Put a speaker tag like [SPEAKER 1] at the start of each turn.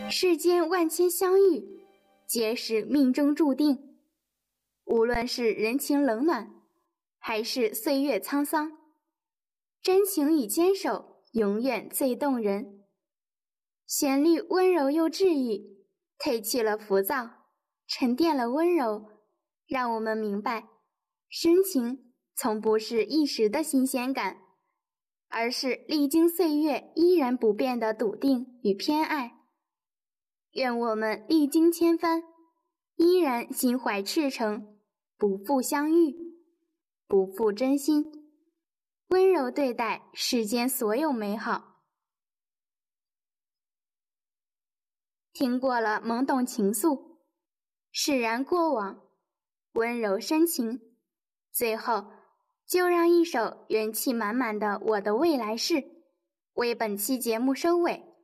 [SPEAKER 1] 世间万千相遇，皆是命中注定。无论是人情冷暖，还是岁月沧桑，真情与坚守永远最动人。旋律温柔又治愈，褪去了浮躁，沉淀了温柔，让我们明白，深情从不是一时的新鲜感，而是历经岁月依然不变的笃定与偏爱。愿我们历经千帆，依然心怀赤诚，不负相遇，不负真心，温柔对待世间所有美好。听过了懵懂情愫，释然过往，温柔深情，最后就让一首元气满满的《我的未来式》为本期节目收尾。